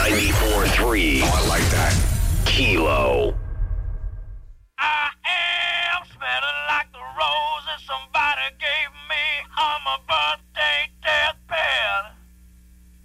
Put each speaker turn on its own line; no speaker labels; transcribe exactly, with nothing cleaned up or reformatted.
ninety-four three.
Oh, I like that.
Kilo.
I am smelling like the roses somebody gave me. I'm a bird.